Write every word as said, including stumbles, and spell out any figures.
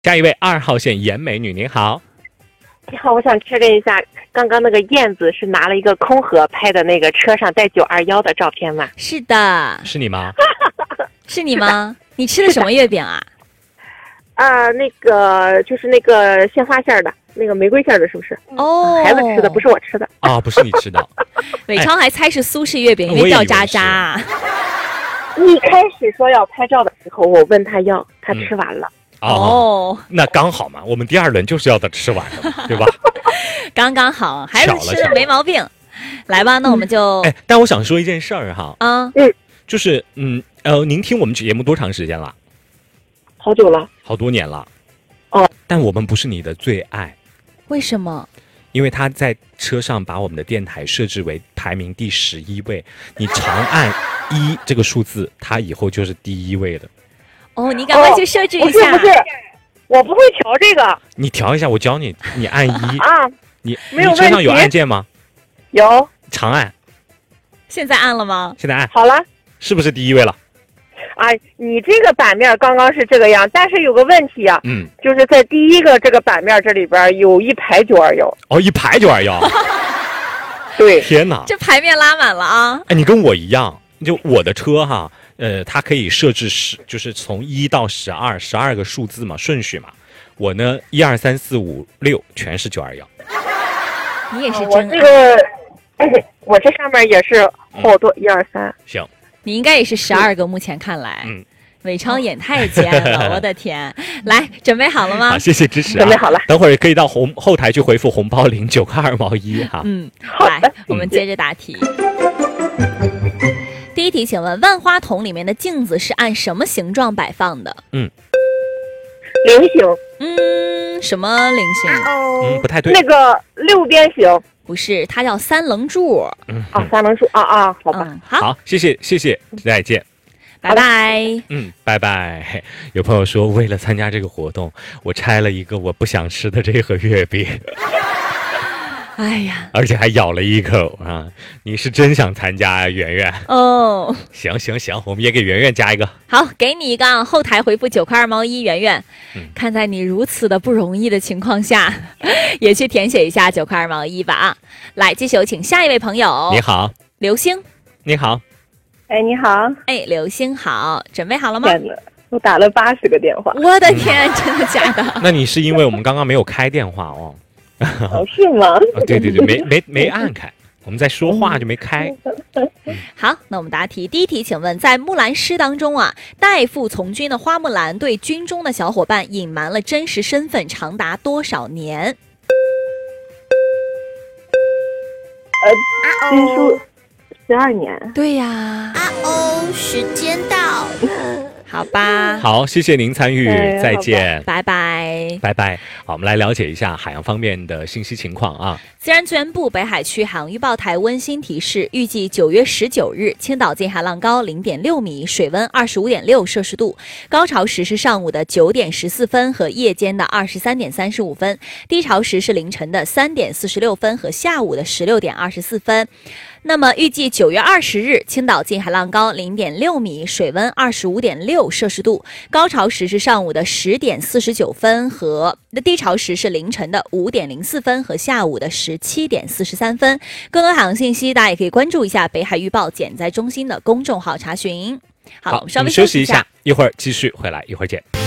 下一位二号线严美女，您好。 你好，我想确认一下，刚刚那个燕子是拿了一个空盒拍的那个车上带九二幺的照片吗？ 是的。 是你吗？ 是你吗？你吃的什么月饼啊？ 啊、呃，那个就是那个鲜花馅的，那个玫瑰馅的，是不是？ 哦， 孩子吃的，不是我吃的。 啊、哦，不是你吃的。 伟超还猜是苏式月饼，因为掉渣渣。 一开始说要拍照的时候，我问他要，他吃完了。 嗯、哦，那刚好嘛，我们第二轮就是要他吃完的，对吧？ 刚刚好，孩子吃的没毛病。来吧，那我们就…… 哎，但我想说一件事儿哈， 啊， 嗯， 就是嗯呃，您听我们节目多长时间了？ 好久了， 好多年了。 哦， 但我们不是你的最爱。 为什么？ 因为他在车上把我们的电台设置为排名第十一位，你长按一这个数字，他以后就是第一位的。 哦，你赶快去设置一下。哦、不是不是，我不会调这个。 你调一下，我教你。你按一啊， 你没有问题。 你车上有按键吗？ 有。 长按。 现在按了吗？ 现在按。 好了。 是不是第一位了？ 啊，你这个版面刚刚是这个样，但是有个问题啊， 嗯， 就是在第一个这个版面这里边有一排九二幺。 哦，一排九二幺。 对， 天哪， 这排面拉满了啊！ 哎，你跟我一样，就我的车哈，呃，它可以设置十，就是从一到十二，十二个数字嘛，顺序嘛。我呢，一二三四五六全是九二幺。 你也是真爱。 我这个，哎，我这上面也是好多一二三。 行。 你应该也是十二个，目前看来。 嗯， 伟超眼太尖了，我的天！来，准备好了吗？ 好，谢谢支持、啊。 准备好了。 等会儿可以到红后台去回复红包领九块二毛一哈。 嗯，来，我们接着答题。嗯、第一题，请问万花筒里面的镜子是按什么形状摆放的？ 嗯， 菱形。 嗯，什么菱形？ 嗯，不太对。 那个六边形。 不是，它叫三棱柱。 嗯， 啊，三棱柱啊啊，好吧、 嗯，好， 好，谢谢谢谢，再见， 拜拜。 嗯，拜拜。有朋友说，为了参加这个活动，我拆了一个我不想吃的这盒月饼。 哎呀， 而且还咬了一口啊！你是真想参加啊，圆圆？ 哦， 行行行，我们也给圆圆加一个。 好，给你一个啊，后台回复九块二毛一，圆圆。 嗯， 看在你如此的不容易的情况下，也去填写一下九块二毛一吧啊！来，继续有请下一位朋友。 你好， 刘星。 你好。 哎，你好。 哎，刘星好，准备好了吗？ 我打了八十个电话。 我的天，嗯、真的假的？ 那你是因为我们刚刚没有开电话哦。 哦，是吗？ 哦、对对对，没没没按开，我们在说话就没开。 嗯、好，那我们答题。第一题，请问在木兰诗当中啊，代父从军的花木兰对军中的小伙伴隐瞒了真实身份长达多少年？ 呃，军书十二年。 对呀。 啊哦，时间到。 好吧， 好，谢谢您参与，再见， 拜拜， 拜拜。好，我们来了解一下海洋方面的信息情况啊。 自然资源部北海区海洋预报台温馨提示：预计九月十九日，青岛近海浪高零点六米，水温二十五点六摄氏度，高潮时是上午的九点十四分和夜间的二十三点三十五分，低潮时是凌晨的三点四十六分和下午的十六点二十四分。那么预计九月二十日，青岛近海浪高零点六米，水温二十五点六摄氏度，高潮时是上午的十点四十九分和低潮时是凌晨的五点零四分和下午的十七点四十三分。更多海洋信息，大家也可以关注一下北海预报减灾中心的公众号查询。好， 好， 我们稍微休息息一下， 一会儿继续回来，一会儿见。